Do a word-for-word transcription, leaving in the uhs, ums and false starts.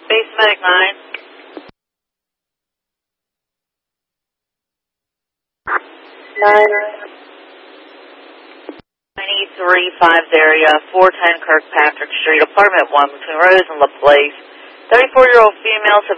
Base Medic nine. Nine. ninety-three five area, four ten Kirkpatrick Street, apartment one between Rose and LaPlace. thirty-four-year-old female